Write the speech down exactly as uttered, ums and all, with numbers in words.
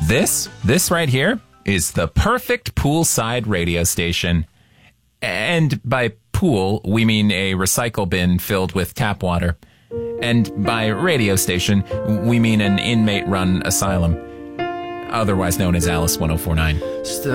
This, this right here is the perfect poolside radio station. And by pool, we mean a recycle bin filled with tap water. And by radio station, we mean an inmate-run asylum, otherwise known as Alice one oh four nine.